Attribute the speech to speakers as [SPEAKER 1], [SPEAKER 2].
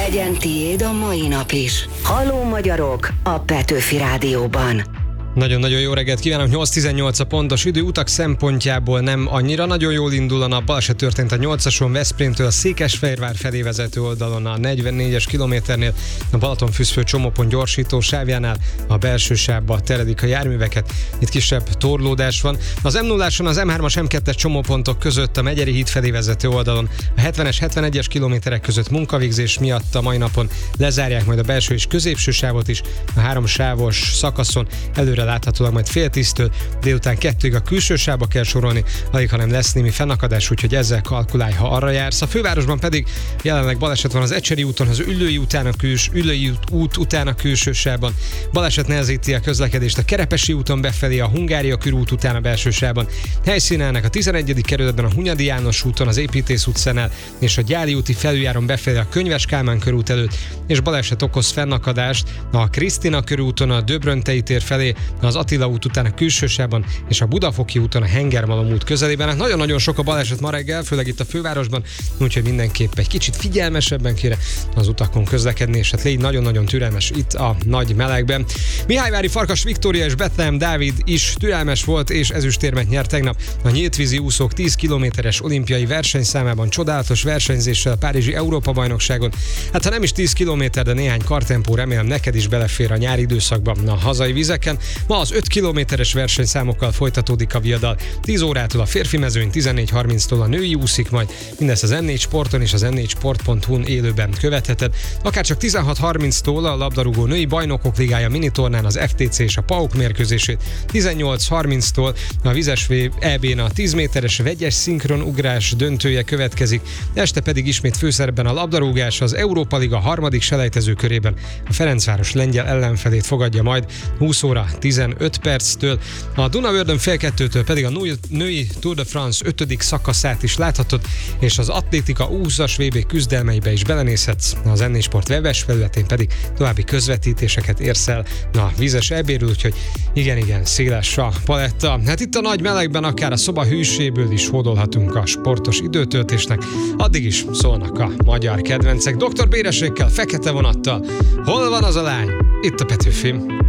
[SPEAKER 1] Legyen tiéd a mai nap is. Halló magyarok a Petőfi Rádióban.
[SPEAKER 2] Nagyon-nagyon jó reggelt kívánok, 8:18 a pontos idő, utak szempontjából nem annyira nagyon jól indul a nap. Baleset történt a 8-ason Veszprémtől a Székesfehérvár felé vezető oldalon a 44-es kilométernél, a Balatonfürdő csomópont gyorsító sávjánál a belső sávba teredik a járműveket. Itt kisebb torlódás van. Az M0-áson az M3-as M2-es csomópontok között a Megyeri híd felé vezető oldalon a 70-es, 71-es kilométerek között munkavégzés miatt a mai napon lezárják majd a belső és középső sávot is. A 3 sávos szakaszon előre láthatólag majd fél 10-től délután 2-ig a külső sávba kell sorolni, alig hanem lesz némi fennakadás, úgyhogy ezzel kalkulálj, ha arra jársz. A fővárosban pedig jelenleg baleset van az Ecseri úton, az Üllői út után a külső sávban. Baleset nehezíti a közlekedést a Kerepesi úton befelé, a Hungária körút után a belső sávban. Helyszínelnek a 11. kerületben a Hunyadi János úton, az Építész utcánál és a Gyáli úti felüljáron befelé a Könyves Kálmán körút előtt, és baleset okoz fennakadást a Krisztina körúton a Döbröntei tér felé, az Attila út után a külső sávban és a Budafoki úton a Hengermalom út közelében. Hát nagyon-nagyon sok a baleset ma reggel, főleg itt a fővárosban, úgyhogy mindenképp egy kicsit figyelmesebben kéne az utakon közlekedni, és hát légy nagyon-nagyon türelmes itt a nagy melegben. Mihályvári Farkas Viktória és Betlehem Dávid is türelmes volt, és ezüstérmet nyert tegnap a nyíltvízi úszók 10 kilométeres olimpiai versenyszámában csodálatos versenyzéssel a Párizsi Európa-bajnokságon. Hát ha nem is 10 kilométer, de néhány kartempó, remélem neked is belefér a nyári időszakban a hazai vizeken. Ma az 5 kilométeres versenyszámokkal folytatódik a viadal. 10 órától a férfi mezőny, 14:30-tól a női úszik majd. Mindezt az N4 Sporton és az n4sport.hu-n élőben követheted. Akárcsak 16:30-tól a labdarúgó női bajnokok ligája minitornán az FTC és a PAOK mérkőzését. 18:30-tól a Vizes EB-n a 10 méteres vegyes szinkronugrás döntője következik. Este pedig ismét főszerepben a labdarúgás, az Európa Liga harmadik selejtező körében a Ferencváros lengyel ellenfelét fogadja majd 20 óra 15 perctől. A Dunavördön fél 2-től pedig a női Tour de France 5. szakaszát is láthatod, és az atlétika 20-as VB küzdelmeibe is belenézhetsz. Az N4 Sport webes felületén pedig további közvetítéseket érsz el a Vizes EB-ről, úgyhogy igen, széles a paletta. Hát itt a nagy melegben akár a szoba hűséből is hódolhatunk a sportos időtöltésnek. Addig is szólnak a magyar kedvencek. Dr. Béresékkel, Fekete vonattal. Hol van az a lány? Itt a Petőfi.